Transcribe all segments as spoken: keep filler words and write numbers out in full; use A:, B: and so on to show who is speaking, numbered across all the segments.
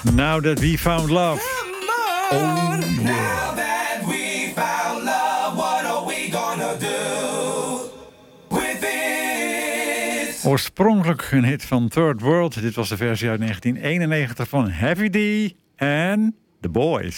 A: Now that we found love.
B: Oh, yeah. Now that we found love, what are we gonna do with it?
A: Oorspronkelijk een hit van Third World. Dit was de versie uit negentien eenennegentig van Heavy D en The Boys.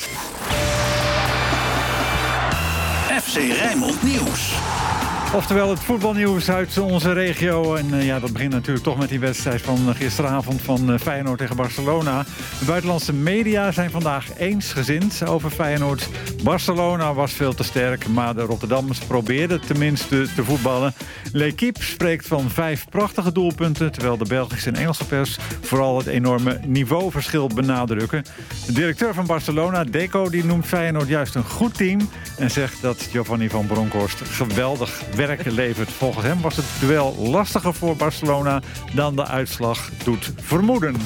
C: F C Rijnmond Nieuws.
A: Oftewel het voetbalnieuws uit onze regio. En uh, ja, dat begint natuurlijk toch met die wedstrijd van uh, gisteravond van uh, Feyenoord tegen Barcelona. De buitenlandse media zijn vandaag eensgezind over Feyenoord. Barcelona was veel te sterk, maar de Rotterdammers probeerden tenminste te voetballen. L'Équipe spreekt van vijf prachtige doelpunten, terwijl de Belgische en Engelse pers vooral het enorme niveauverschil benadrukken. De directeur van Barcelona, Deco, die noemt Feyenoord juist een goed team en zegt dat Giovanni van Bronckhorst geweldig werk levert. Volgens hem was het duel lastiger voor Barcelona dan de uitslag doet vermoeden.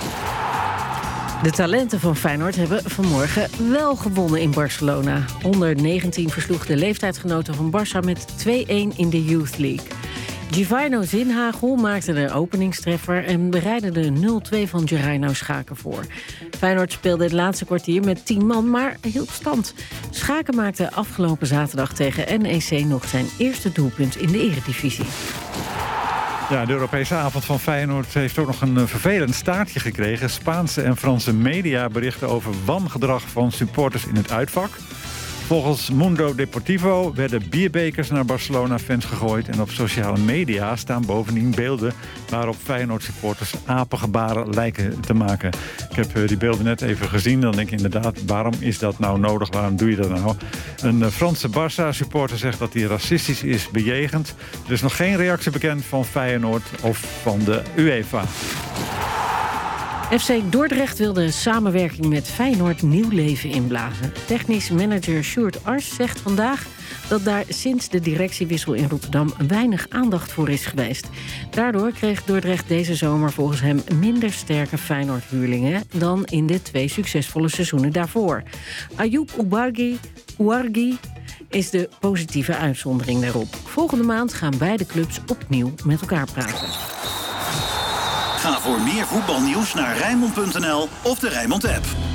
D: De talenten van Feyenoord hebben vanmorgen wel gewonnen in Barcelona. onder negentien versloeg de leeftijdsgenoten van Barça met twee-een in de Youth League. Givino Zinhagel maakte de openingstreffer en bereidde de nul-twee van Gereino Schaken voor. Feyenoord speelde het laatste kwartier met tien man, maar hield stand. Schaken maakte afgelopen zaterdag tegen N E C nog zijn eerste doelpunt in de Eredivisie.
A: Ja, de Europese avond van Feyenoord heeft ook nog een vervelend staartje gekregen. Spaanse en Franse media berichten over wangedrag van supporters in het uitvak. Volgens Mundo Deportivo werden bierbekers naar Barcelona-fans gegooid. En op sociale media staan bovendien beelden waarop Feyenoord-supporters apengebaren lijken te maken. Ik heb die beelden net even gezien. Dan denk ik inderdaad, waarom is dat nou nodig? Waarom doe je dat nou? Een Franse Barça-supporter zegt dat hij racistisch is bejegend. Er is nog geen reactie bekend van Feyenoord of van de UEFA.
D: F C Dordrecht wil de samenwerking met Feyenoord nieuw leven inblazen. Technisch manager Sjoerd Ars zegt vandaag dat daar sinds de directiewissel in Rotterdam weinig aandacht voor is geweest. Daardoor kreeg Dordrecht deze zomer volgens hem minder sterke Feyenoord-huurlingen dan in de twee succesvolle seizoenen daarvoor. Ayoub Ouarghi, Ouarghi is de positieve uitzondering daarop. Volgende maand gaan beide clubs opnieuw met elkaar praten.
C: Ga voor meer voetbalnieuws naar Rijnmond punt n l of de Rijnmond app.